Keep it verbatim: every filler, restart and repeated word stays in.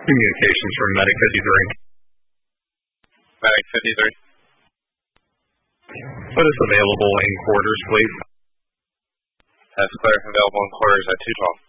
Communications from Medic fifty-three. Medic fifty-three. What is available in quarters, please? That's clear. Available in quarters at two twelve.